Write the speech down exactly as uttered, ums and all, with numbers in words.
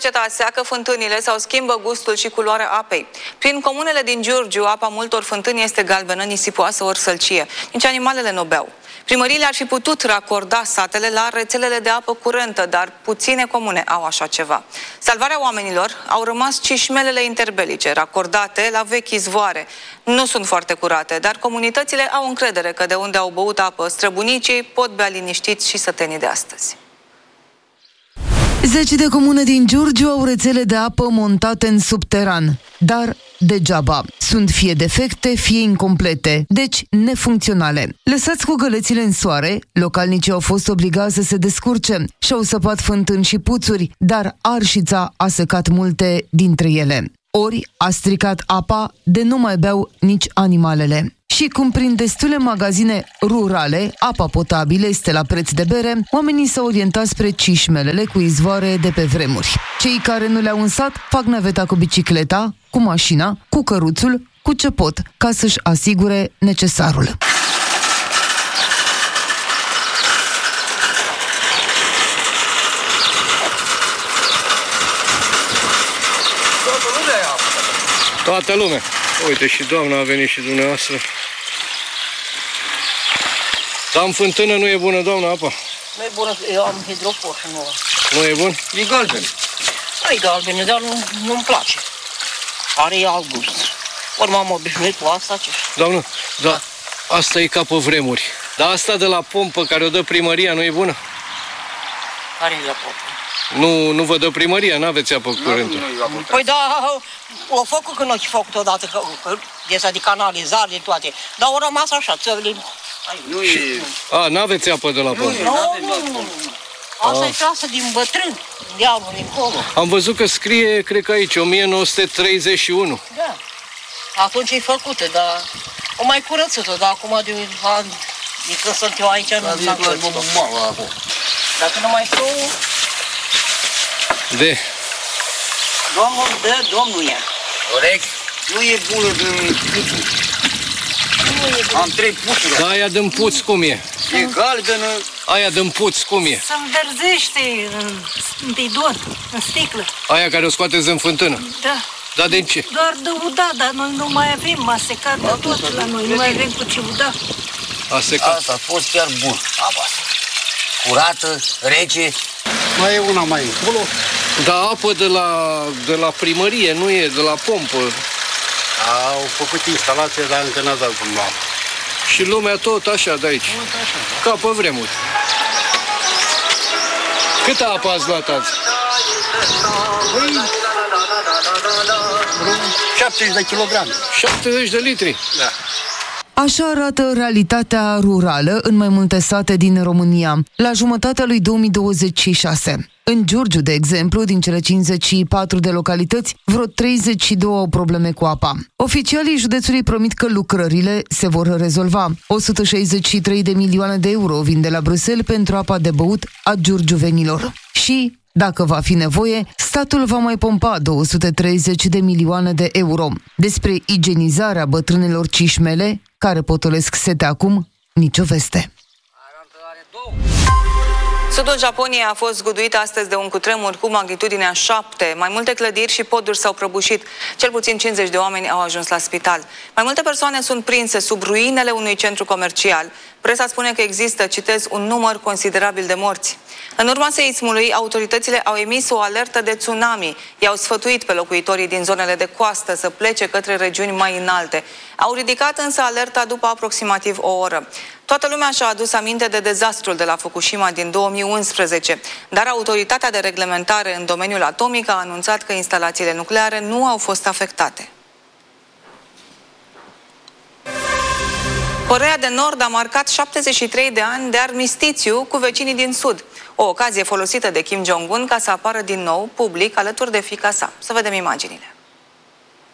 seceta seacă fântânile sau schimbă gustul și culoarea apei. Prin comunele din Giurgiu, apa multor fântâni este galbenă, nisipoasă ori sălcie. Nici animalele nu beau. Primăriile ar fi putut racorda satele la rețelele de apă curentă, dar puține comune au așa ceva. Salvarea oamenilor au rămas cișmelele interbelice, racordate la vechi izvoare. Nu sunt foarte curate, dar comunitățile au încredere că de unde au băut apă străbunicii pot bea liniștiți și sătenii de astăzi. Zeci de comune din Giurgiu au rețele de apă montate în subteran, dar degeaba. Sunt fie defecte, fie incomplete, deci nefuncționale. Lăsați cu gălețile în soare, localnicii au fost obligați să se descurce și-au săpat fântâni și puțuri, dar arșița a secat multe dintre ele. Ori a stricat apa de nu mai beau nici animalele. Și cum prin destule magazine rurale, apa potabilă este la preț de bere, oamenii s-au orientat spre cișmelele cu izvoare de pe vremuri. Cei care nu le-au însat fac naveta cu bicicleta, cu mașina, cu căruțul, cu ce pot, ca să-și asigure necesarul. Toată lumea. Uite, și doamna a venit și dumneavoastră. Dar în fântână nu e bună, doamna, apa? Nu e bună, eu am hidrofor și nu. Nu e bun? E galben. Nu e galben, dar nu, nu-mi place. Are alt gust. Ori m-am obișnuit cu asta. Ce... Doamnă, da, da, asta e ca pe vremuri. Dar asta de la pompă care o dă primăria nu e bună? Care e la pompă? Nu, nu vă dă primăria, n-aveți apă curentă. Păi da, o făcut când o făcut odată, că, că este de canalizare, de toate. Dar au rămas așa, țările... Nu e... A, n-aveți apă de la pompă? Nu, nu, nu. Asta e trasă din bătrân, dealul dincolo. Am văzut că scrie, cred că aici, o mie nouă sute treizeci și unu. Da. Atunci e făcută, dar o mai curățit-o, dar acum de ani, de când sunt eu aici, nu s-a curățit-o. Dacă nu mai știu... De? Domnul dă, domnul ia. Corect. Nu e bună de puțul. Am trei puțuri. Da, aia din puț cum e? E galbenă. Aia din puț cum e? Se înverzește în bidon, în sticlă. Aia care o scoateți în fântână? Da. Da, de ce? Doar de uda, dar noi nu mai avem, m-a secat de tot la noi, nu mai avem cu ce uda. A secat. Asta a fost chiar bun, apa asta. Curată, rece. Mai e una mai încolo. Dar apă de la, de la primărie, nu e de la pompă. Au făcut instalație, dar încă n-a dat până la apă. Și lumea tot așa de aici. Tot așa, da. Ca pe vremuri. Câtă apă ați luat azi? Păi, șaptezeci de kilograme. șaptezeci de litri? Da. Așa arată realitatea rurală în mai multe sate din România, la jumătatea lui două mii douăzeci și șase. În Giurgiu, de exemplu, din cele cincizeci și patru de localități, vreo treizeci și doi au probleme cu apa. Oficialii județului promit că lucrările se vor rezolva. o sută șaizeci și trei de milioane de euro vin de la Bruxelles pentru apa de băut a giurgiuvenilor. Și, dacă va fi nevoie, statul va mai pompa două sute treizeci de milioane de euro. Despre igienizarea bătrânelor cișmele, care potolesc sete acum, nicio veste. Sudul Japoniei a fost zguduit astăzi de un cutremur cu magnitudinea șapte. Mai multe clădiri și poduri s-au prăbușit. Cel puțin cincizeci de oameni au ajuns la spital. Mai multe persoane sunt prinse sub ruinele unui centru comercial. Presa spune că există, citez, un număr considerabil de morți. În urma seismului, autoritățile au emis o alertă de tsunami. I-au sfătuit pe locuitorii din zonele de coastă să plece către regiuni mai înalte. Au ridicat însă alerta după aproximativ o oră. Toată lumea și-a adus aminte de dezastrul de la Fukushima din două mii unsprezece, dar autoritatea de reglementare în domeniul atomic a anunțat că instalațiile nucleare nu au fost afectate. Coreea de Nord a marcat șaptezeci și trei de ani de armistițiu cu vecinii din Sud. O ocazie folosită de Kim Jong-un ca să apară din nou public alături de fiica sa. Să vedem imaginile.